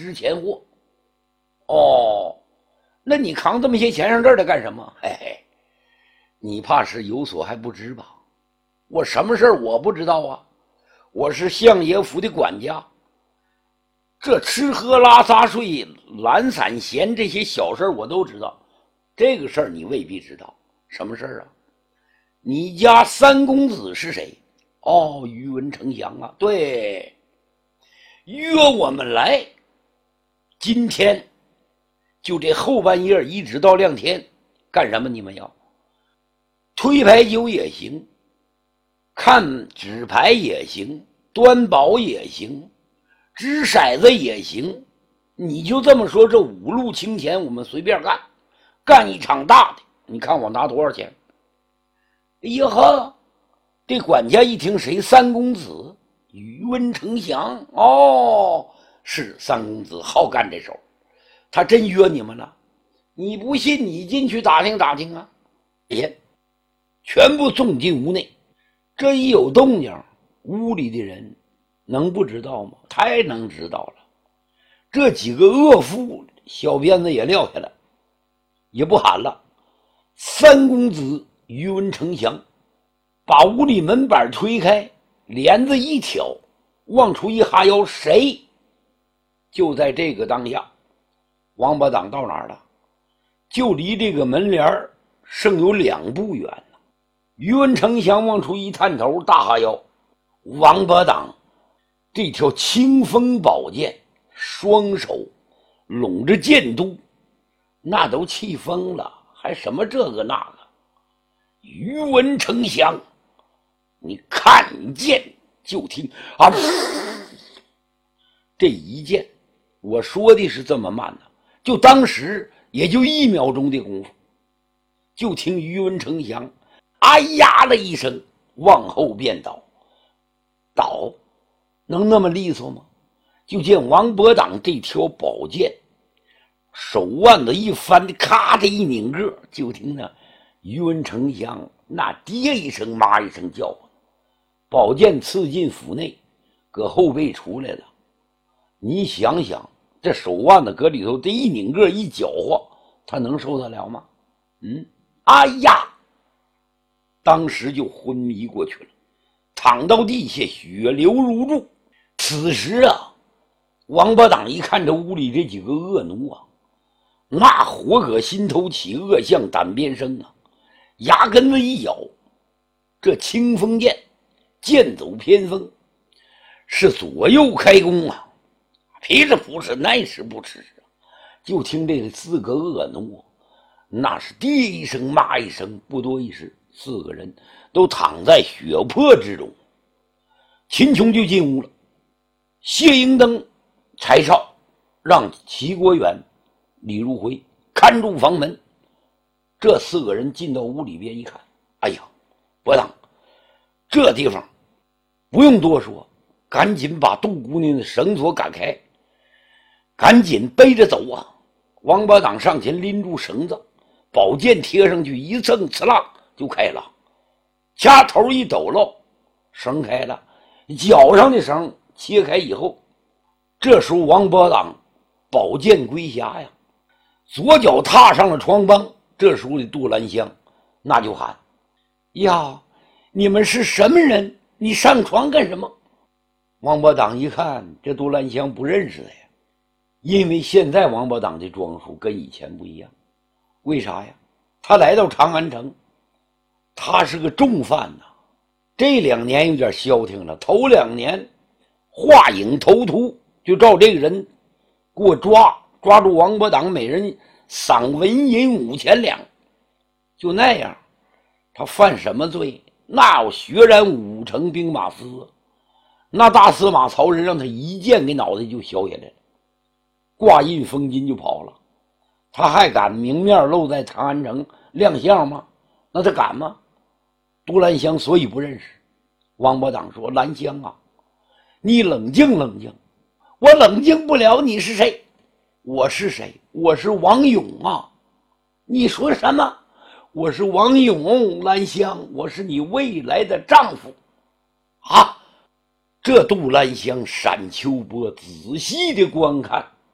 值钱货。哦，那你扛这么些钱上这儿来干什么？嘿嘿，你怕是有所还不知吧？我什么事儿我不知道啊？我是相爷府的管家，这吃喝拉撒睡懒散闲这些小事我都知道，这个事儿你未必知道。什么事儿啊？你家三公子是谁？哦，宇文丞相啊，对，约我们来，今天就这后半夜一直到亮天，干什么？你们要推牌九也行，看纸牌也行，端宝也行，掷骰子也行，你就这么说，这五路清钱我们随便干，干一场大的，你看我拿多少钱？哎呀呵，这管家一听谁三公子？宇文丞相。哦，是三公子好干这手，他真约你们了。你不信你进去打听打听啊。哎呀，全部送进屋内。这一有动静，屋里的人能不知道吗？太能知道了。这几个恶妇小鞭子也撂下了，也不喊了。三公子宇文丞相把屋里门板推开，帘子一挑，往出一哈腰，谁？就在这个当下，王八党到哪儿了？就离这个门帘剩有2步远了。宇文丞相往出一探头，大哈腰，王八党这条清风宝剑，双手拢着剑肚，那都气疯了，还什么这个那个？宇文丞相，你看见就听啊！这一剑，我说的是这么慢呢，就当时也就1秒钟的功夫，就听宇文丞相哎呀了一声，往后便倒。倒能那么利索吗？就见王伯党这条宝剑手腕子一翻，咔的一拧个，就听那宇文丞相那爹一声妈一声叫唤，宝剑刺进腹内，搁后背出来了。你想想，这手腕子搁里头这一拧个一搅和，他能受得了吗？哎呀，当时就昏迷过去了，躺到地下，血流如注。此时啊，王八党一看这屋里这几个恶奴啊，那火搁心头起，恶向胆边生啊，牙根子一咬，这清风剑剑走偏锋，是左右开弓啊，劈着不是，耐是不吃啊。就听这4个恶奴，那是爹一声妈一声，不多一时，4个人都躺在血泊之中。秦琼就进屋了，谢英登、柴少让齐国远、李如辉看住房门。这4个人进到屋里边一看，哎呀，伯当，这地方不用多说，赶紧把杜姑娘的绳索赶开，赶紧背着走啊！王八党上前拎住绳子，宝剑贴上去一蹭，刺啦就开了，掐头一抖落，绳开了，脚上的绳切开以后，这时候王八党宝剑归匣呀，左脚踏上了床帮。这时候的杜兰香那就喊：呀，你们是什么人？你上床干什么？王八党一看这杜兰香不认识他呀，因为现在王八党的装束跟以前不一样。为啥呀？他来到长安城，他是个重犯呐，这2年有点消停了，头2年画影投图，就照这个人给我抓住王八党，每人赏纹银5000两，就那样。他犯什么罪？那有血染5城兵马司，那大司马曹仁让他一剑给脑袋就削下来了，挂印封金就跑了。他还敢明面露在长安城亮相吗？那他敢吗？杜兰香所以不认识。王八党说：兰香啊，你冷静冷静。我冷静不了。你是谁？我是谁？我是王勇啊。你说什么？我是王勇，兰香，我是你未来的丈夫啊！这杜兰香、闪秋波仔细的观看，